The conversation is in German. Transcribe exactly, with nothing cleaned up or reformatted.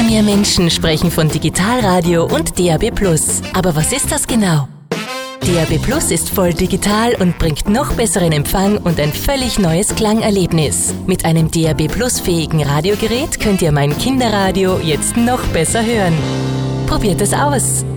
mehr Menschen sprechen von Digitalradio und D A B plus. Aber was ist das genau? D A B plus ist voll digital und bringt noch besseren Empfang und ein völlig neues Klangerlebnis. Mit einem D A B plus fähigen Radiogerät könnt ihr mein Kinderradio jetzt noch besser hören. Probiert es aus!